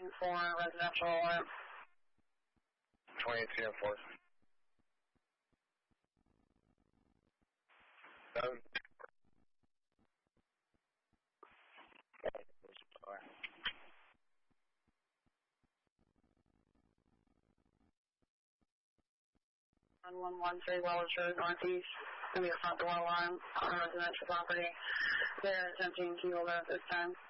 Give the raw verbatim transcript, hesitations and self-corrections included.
four, residential alert. twenty-two and four. Seven. one one one three Wells Road, Northeast. Going to be a front door alarm on a residential property. They're attempting to yield at this time.